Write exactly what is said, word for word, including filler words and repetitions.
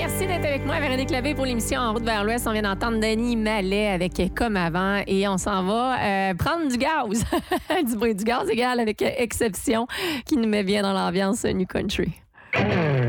Merci d'être avec moi, Véronique Labbé, pour l'émission En route vers l'Ouest. On vient d'entendre Denis Mallet avec Comme avant et on s'en va euh, prendre du gaz. Du bruit du gaz égal avec Exception qui nous met bien dans l'ambiance New Country.